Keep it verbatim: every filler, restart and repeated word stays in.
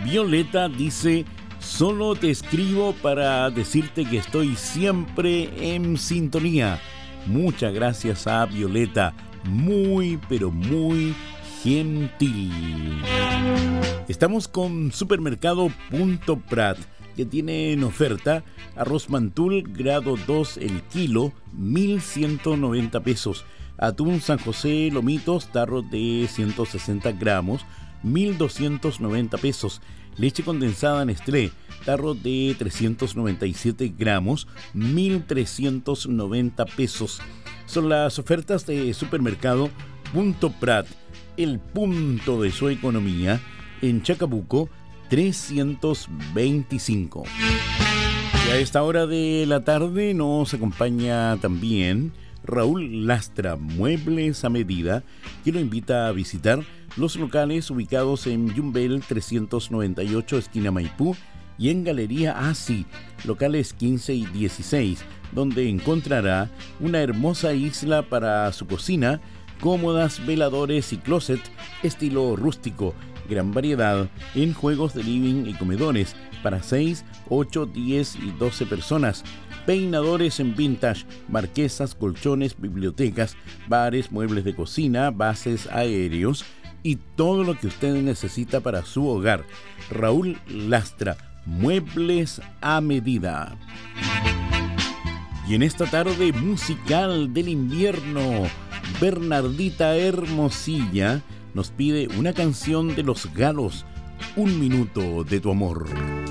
Violeta dice: solo te escribo para decirte que estoy siempre en sintonía. Muchas gracias a Violeta, muy pero muy gentil. Estamos con Supermercado Punto Prat, que tiene en oferta arroz Mantul grado dos el kilo, mil ciento noventa pesos. Atún San José Lomitos, tarro de ciento sesenta gramos, mil doscientos noventa pesos. Leche condensada Nestlé, tarro de trescientos noventa y siete gramos, mil trescientos noventa pesos. Son las ofertas de Supermercado Punto Prat, el punto de su economía, en Chacabuco trescientos veinticinco. Y a esta hora de la tarde nos acompaña también Raúl Lastra, Muebles a Medida, que lo invita a visitar los locales ubicados en Yumbel trescientos noventa y ocho, esquina Maipú, y en Galería Asi, locales quince y dieciséis, donde encontrará una hermosa isla para su cocina, cómodas, veladores y closet estilo rústico, gran variedad en juegos de living y comedores para seis, ocho, diez y doce personas, peinadores en vintage, marquesas, colchones, bibliotecas, bares, muebles de cocina, bases aéreos y todo lo que usted necesita para su hogar. Raúl Lastra, Muebles a Medida. Y en esta tarde musical del invierno, Bernardita Hermosilla nos pide una canción de Los Galos, Un minuto de tu amor.